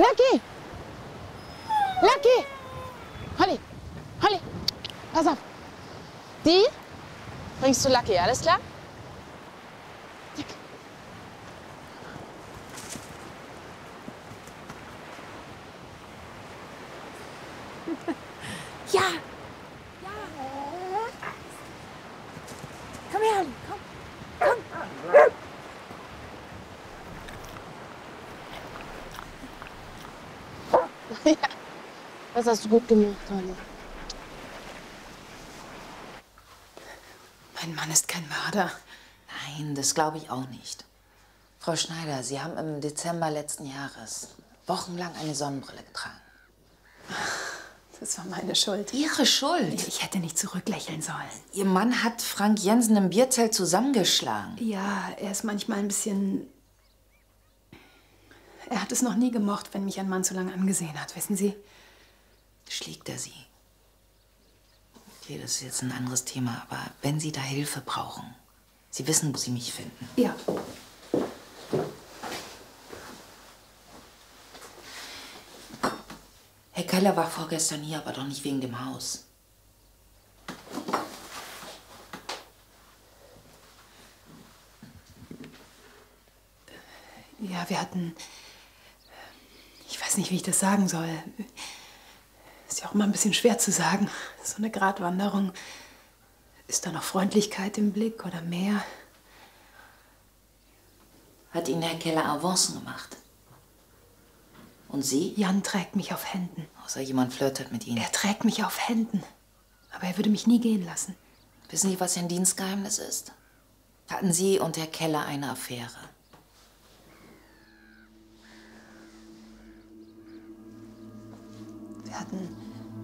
Lucky! Lucky! Holly! Holly! Pass auf! Die bringst du Lucky, alles klar? Zack. Ja! Ja! Komm her, Holly, komm! Komm! Ja, das hast du gut gemacht, Holly. Mein Mann ist kein Mörder. Nein, das glaube ich auch nicht. Frau Schneider, Sie haben im Dezember letzten Jahres wochenlang eine Sonnenbrille getragen. Das war meine Schuld. Ihre Schuld? Ich hätte nicht zurücklächeln sollen. Ihr Mann hat Frank Jensen im Bierzelt zusammengeschlagen. Ja, er ist manchmal ein bisschen... Er hat es noch nie gemocht, wenn mich ein Mann zu lange angesehen hat, wissen Sie? Schlägt er Sie? Okay, das ist jetzt ein anderes Thema, aber wenn Sie da Hilfe brauchen, Sie wissen, wo Sie mich finden. Ja. Herr Keller war vorgestern hier, aber doch nicht wegen dem Haus. Ja, wir hatten... Ich weiß nicht, wie ich das sagen soll. Ist ja auch immer ein bisschen schwer zu sagen. So eine Gratwanderung. Ist da noch Freundlichkeit im Blick oder mehr? Hat Ihnen Herr Keller Avancen gemacht? Und Sie? Jan trägt mich auf Händen. Außer jemand flirtet mit Ihnen. Er trägt mich auf Händen. Aber er würde mich nie gehen lassen. Wissen Sie, was ein Dienstgeheimnis ist? Hatten Sie und Herr Keller eine Affäre? Wir hatten...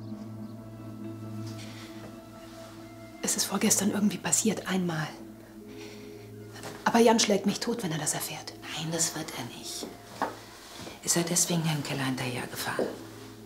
Es ist vorgestern irgendwie passiert, einmal. Aber Jan schlägt mich tot, wenn er das erfährt. Nein, das wird er nicht. Ist er deswegen Herrn Keller hinterhergefahren?